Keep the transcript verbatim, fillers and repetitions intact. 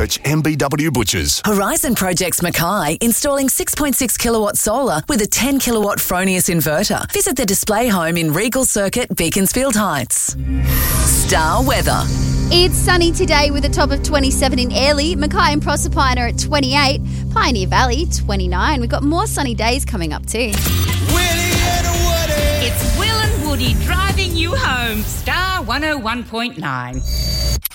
Search M B W Butchers. Horizon Projects Mackay installing six point six kilowatt solar with a ten kilowatt Fronius inverter. Visit the display home in Regal Circuit, Beaconsfield Heights. Star Weather. It's sunny today with a top of twenty-seven in Airlie. Mackay and Proserpine are at twenty-eight. Pioneer Valley, twenty-nine. We've got more sunny days coming up too. It's Will and Woody driving you home. Star one oh one point nine.